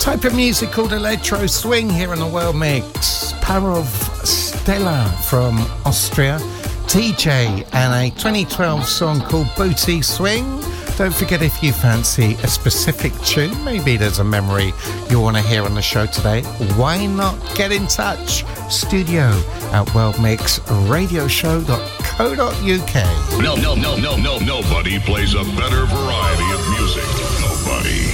type of music called electro swing here on the World Mix. Parov Stella from Austria, TJ, and a 2012 song called Booty Swing. Don't forget, if you fancy a specific tune, maybe there's a memory you want to hear on the show today, why not get in touch? Studio at worldmixradioshow.co.uk. Nobody plays a better variety of music. Nobody.